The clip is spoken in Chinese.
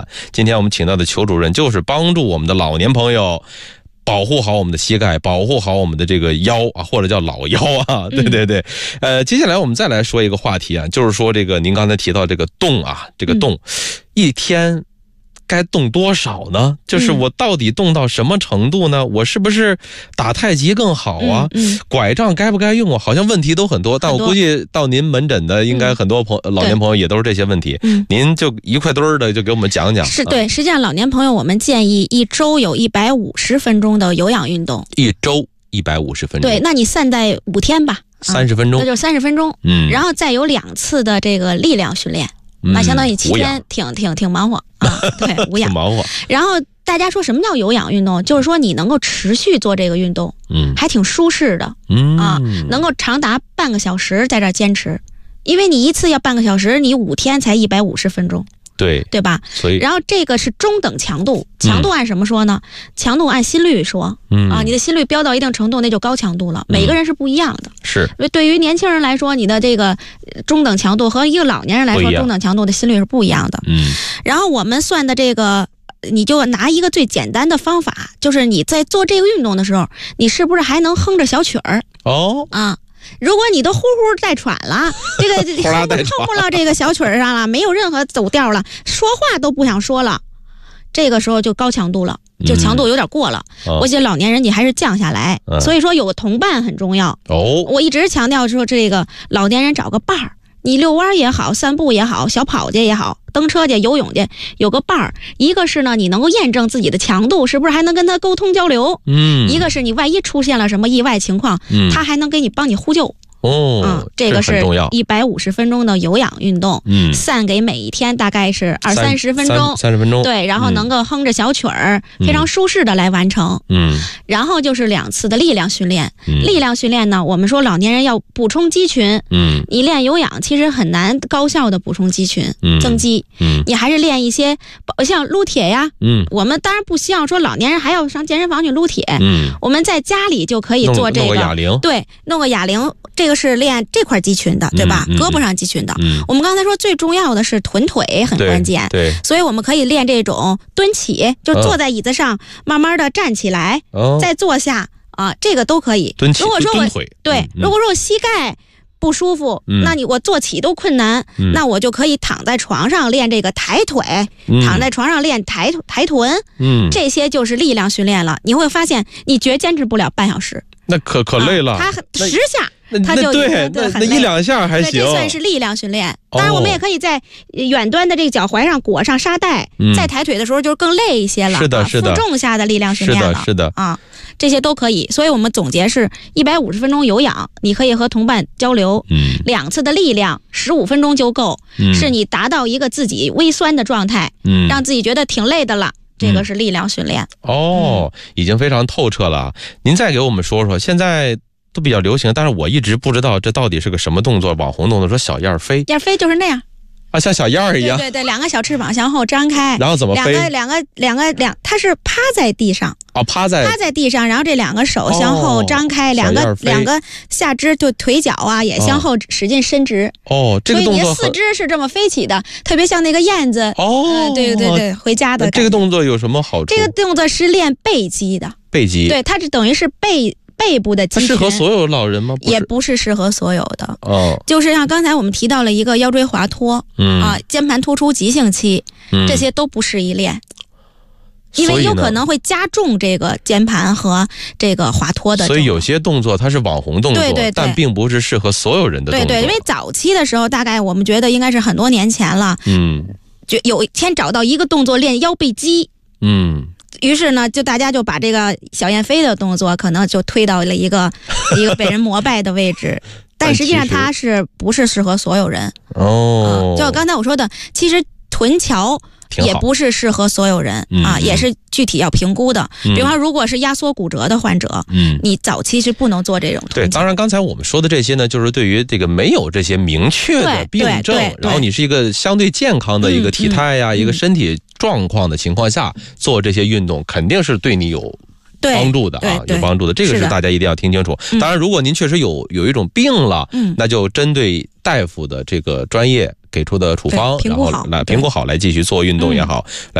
今天我们请到的裘主任就是帮助我们的老年朋友保护好我们的膝盖，保护好我们的这个腰啊，或者叫老腰啊，对对对。接下来我们再来说一个话题啊，就是说这个您刚才提到这个动啊，这个动，一天该动多少呢？就是我到底动到什么程度呢？我是不是打太极更好啊？拐杖该不该用啊？好像问题都很多，但我估计到您门诊的应该很多老年朋友也都是这些问题。您就一块堆儿的就给我们讲讲。 是对，实际上老年朋友我们建议一周有150分钟的有氧运动。一周150分钟。对，那你散在5天吧，30分钟，那就30分钟。然后再有2次的这个力量训练。那相当于7天挺忙活啊，对，无氧忙活。然后大家说什么叫有氧运动？就是说你能够持续做这个运动，还挺舒适的，能够长达半个小时在这儿坚持，因为你一次要半个小时，你5天才150分钟。对吧？所以，然后这个是中等强度，强度按什么说呢？强度按心率说，你的心率飙到一定程度，那就高强度了。每个人是不一样的，是。对于年轻人来说，你的这个中等强度和一个老年人来说，中等强度的心率是不一样的。然后我们算的这个，你就拿一个最简单的方法，就是你在做这个运动的时候，你是不是还能哼着小曲儿？如果你都呼呼带喘了，这个哼不到这个小曲儿上了，没有任何走调了，说话都不想说了，这个时候就高强度了，就强度有点过了。我觉得老年人你还是降下来，所以说有个同伴很重要。我一直强调说这个老年人找个伴儿，你遛弯也好，散步也好，小跑去也好，蹬车去，游泳去，有个伴儿。一个是呢，你能够验证自己的强度，是不是还能跟他沟通交流？一个是你万一出现了什么意外情况，他还能给你帮你呼救。这个是150分钟的有氧运动，散给每一天大概是20-30分钟，30分钟，对，然后能够哼着小曲儿，非常舒适的来完成。然后就是2次的力量训练。力量训练呢，我们说老年人要补充肌群，你练有氧其实很难高效的补充肌群，增肌，你还是练一些像撸铁呀，我们当然不希望说老年人还要上健身房去撸铁，我们在家里就可以做这个，对，弄个哑铃。这个是练这块肌群的，对吧？胳膊上肌群的。我们刚才说最重要的是臀腿很关键，对，所以我们可以练这种蹲起，就坐在椅子上，慢慢的站起来，再坐下啊，这个都可以。蹲起，如果说我膝盖不舒服，那我坐起都困难，那我就可以躺在床上练这个抬腿，躺在床上练抬臀，这些就是力量训练了。你会发现你绝坚持不了半小时，那可累了。他10下。他就对，那1-2下还行，这算是力量训练。当然，我们也可以在远端的这个脚踝上裹上沙袋，在抬腿的时候就更累一些了。是的，负重下的力量训练了。是的，啊，这些都可以。所以我们总结是150分钟有氧，你可以和同伴交流，2次的力量15分钟就够，是你达到一个自己微酸的状态，让自己觉得挺累的了。这个是力量训练。已经非常透彻了。您再给我们说说现在都比较流行，但是我一直不知道这到底是个什么动作，网红动作，说小燕飞。燕飞就是那样啊，像小燕儿一样。对，2个小翅膀向后张开，然后怎么飞？它是趴在地上。趴在地上，然后这2个手向后张开，两个下肢就腿脚啊也向后使劲伸直。这个动作，所以你的4肢是这么飞起的，特别像那个燕子。对，回家的。这个动作有什么好处？这个动作是练背肌的。背肌。对，它是等于是背部的肌群。它适合所有老人吗？也不是适合所有的。就是像刚才我们提到了一个腰椎滑脱，肩盘突出急性期，这些都不适宜练。因为有可能会加重这个肩盘和这个滑脱的。所以有些动作它是网红动作，对，但并不是适合所有人的动作。对，因为早期的时候，大概我们觉得应该是很多年前了，就有一天找到一个动作练腰背肌，于是呢，大家就把这个小燕飞的动作可能就推到了一个被人膜拜的位置，但实际上它是不是适合所有人？就刚才我说的，其实臀桥也不是适合所有人啊，也是具体要评估的。比方如果是压缩骨折的患者，你早期是不能做这种。对，当然刚才我们说的这些呢，就是对于这个没有这些明确的病症，然后你是一个相对健康的一个体态呀，一个身体状况的情况下做这些运动，肯定是对你有帮助的啊，有帮助的。这个是大家一定要听清楚。当然，如果您确实有一种病了，那就针对大夫的这个专业给出的处方，然后来评估好来继续做运动也好。